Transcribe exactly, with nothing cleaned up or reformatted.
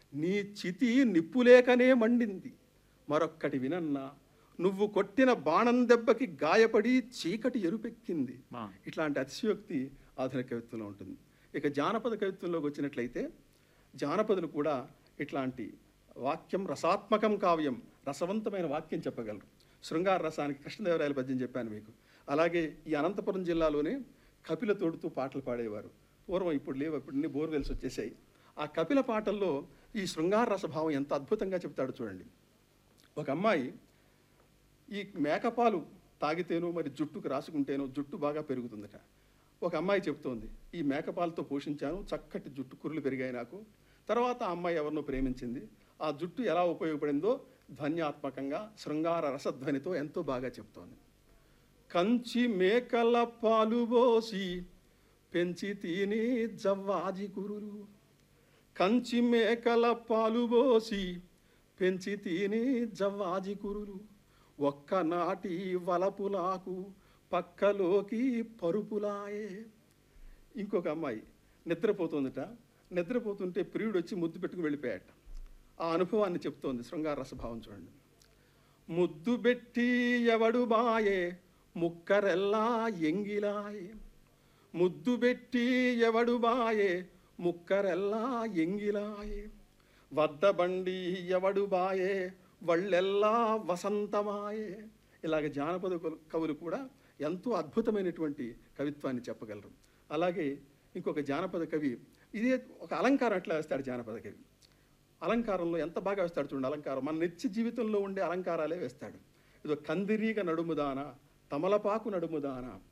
నీ చితి నిప్పులేకనే మండింది, మరొక్కటి వినన్నా నువ్వు కొట్టిన బాణం దెబ్బకి గాయపడి చీకటి ఎరుపెక్కింది. ఇట్లాంటి అతిశయోక్తి ఆధునిక కవిత్వంలో ఉంటుంది. ఇక జానపద కవిత్వంలోకి వచ్చినట్లయితే జానపదులు కూడా ఇట్లాంటి వాక్యం రసాత్మకం కావ్యం, రసవంతమైన వాక్యం చెప్పగలరు. శృంగార రసానికి కృష్ణదేవరాయల పద్యం చెప్పాను మీకు. అలాగే ఈ అనంతపురం జిల్లాలోనే కపిల తోడుతూ పాటలు పాడేవారు. పూర్వం, ఇప్పుడు లేవు, ఇప్పుడు అన్ని బోర్వెల్స్ వచ్చేసాయి. ఆ కపిల పాటల్లో ఈ శృంగార రసభావం ఎంత అద్భుతంగా చెప్తాడో చూడండి. ఒక అమ్మాయి ఈ మేకపాలు తాగితేనో మరి జుట్టుకు రాసుకుంటేనో జుట్టు బాగా పెరుగుతుందట. ఒక అమ్మాయి చెప్తోంది, ఈ మేకపాలతో పోషించాను, చక్కటి జుట్టు కుర్రలు పెరిగాయి నాకు. తర్వాత ఆ అమ్మాయి ఎవరినో ప్రేమించింది. ఆ జుట్టు ఎలా ఉపయోగపడిందో ధ్వన్యాత్మకంగా శృంగార రసధ్వనితో ఎంతో బాగా చెప్తోంది. కంచి మేకల పాలు పోసి పెంచి తిని జవ్వాజి కురులు, కంచి మేకల పాలు పోసి పెంచి తిని జవ్వాజి కురులు, ఒక్కనాటి వలపులాకు పక్కలోకి పరుపులాయే. ఇంకొక అమ్మాయి నిద్రపోతుందట. నిద్రపోతుంటే ప్రియుడు వచ్చి ముద్దు పెట్టుకుని వెళ్ళిపోయాట. ఆ అనుభవాన్ని చెప్తోంది శృంగార రసభావం చూడండి. ముద్దు పెట్టి ఎవడు బాయే ముక్కరెల్లా ఎంగిలాయే, ముద్దు పెట్టి ఎవడు బాయే ముక్కరెల్లా ఎంగిలాయే, వద్ద బండి ఎవడు బాయే వళ్ళెల్లా వసంతమాయే. ఇలాగ జానపద కవులు కూడా ఎంతో అద్భుతమైనటువంటి కవిత్వాన్ని చెప్పగలరు. అలాగే ఇంకొక జానపద కవి ఇదే ఒక అలంకారం ఎట్లా వేస్తాడు జానపద కవి. అలంకారంలో ఎంత బాగా వేస్తాడు చూడండి. అలంకారం మన నిత్య జీవితంలో ఉండే అలంకారాలే వేస్తాడు. ఇదో కందిరీగ నడుముదాన, తమలపాకు నడుముదాన,